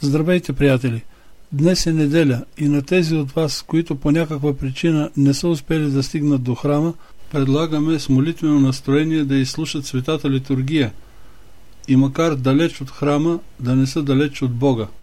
Здравейте, приятели! Днес е неделя и на тези от вас, които по някаква причина не са успели да стигнат до храма, предлагаме с молитвено настроение да изслушат Светата литургия и макар далеч от храма, да не са далеч от Бога.